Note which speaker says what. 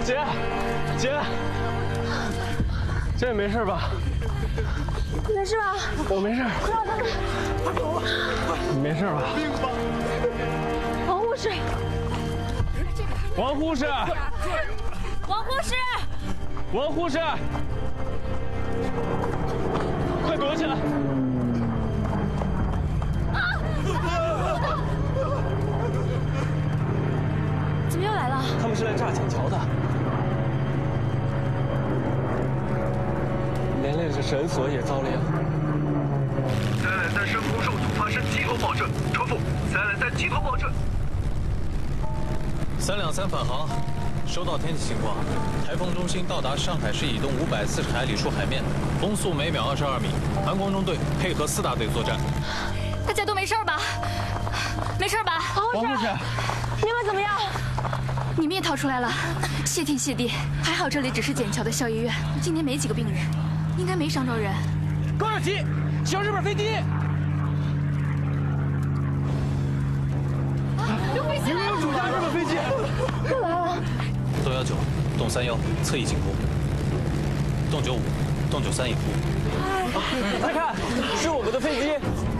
Speaker 1: 姐，姐，这没事吧？
Speaker 2: 你没事吧？
Speaker 1: 我没事。
Speaker 2: 快让他们，
Speaker 1: 快走啊！你没事吧？
Speaker 2: 王护士，
Speaker 1: 王护士，
Speaker 2: 王护士，
Speaker 1: 王护士，快躲起来！
Speaker 2: 怎么又来了？
Speaker 1: 他们是来炸笕桥的，连累着神所也遭殃。
Speaker 3: 灾难在升空受阻发生机头保证，重复，灾难在机头保证。
Speaker 4: 323返航，收到天气情况，台风中心到达上海市以东540海里处海面，风速每秒22米。韩光中队配合4大队作战。
Speaker 2: 大家都没事吧？没事吧？
Speaker 1: 王护士，
Speaker 2: 你们怎么样？你们也逃出来了，谢天谢地，还好这里只是笕桥的校医院，今天没几个病人，应该没伤着人。
Speaker 1: 高小琪，小日本飞机！
Speaker 2: 有飞机来了！
Speaker 1: 主家日本飞机！
Speaker 2: 又来了！
Speaker 4: 洞19，洞31侧翼进攻，洞95，洞93掩护。
Speaker 1: 快看，是我们的飞机！